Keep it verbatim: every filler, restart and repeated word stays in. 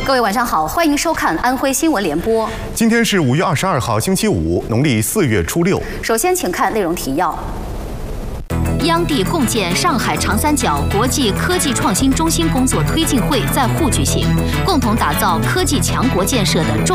各位晚上好，欢迎收看安徽新闻联播。 今天是五月二十二号，星期五，农历四月初六。 首先，请看内容提要。 央地共建上海长三角国际科技创新中心工作推进会在沪举行，共同打造科技强国建设的重